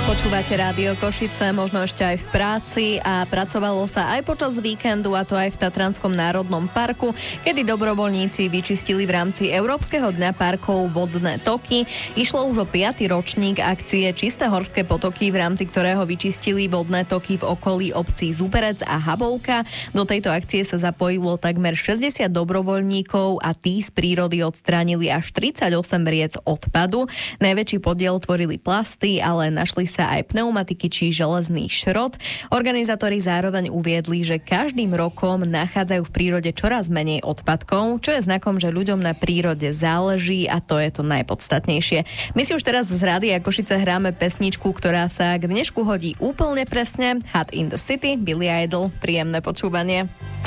Počúvate Rádio Košice, možno ešte aj v práci a pracovalo sa aj počas víkendu, a to aj v Tatranskom národnom parku, kedy dobrovoľníci vyčistili v rámci Európskeho dňa parkov vodné toky. Išlo už o 5. ročník akcie Čisté horské potoky, v rámci ktorého vyčistili vodné toky v okolí obcí Zuberec a Habovka. Do tejto akcie sa zapojilo takmer 60 dobrovoľníkov a tí z prírody odstránili až 38 vriec odpadu. Najväčší podiel tvorili plasty, ale našli sa aj pneumatiky či železný šrot. Organizátori zároveň uviedli, že každým rokom nachádzajú v prírode čoraz menej odpadkov, čo je znakom, že ľuďom na prírode záleží, a to je to najpodstatnejšie. My si už teraz z Rádia Košice hráme pesničku, ktorá sa k dnešku hodí úplne presne. Hot in the City, Billy Idol. Príjemné počúvanie.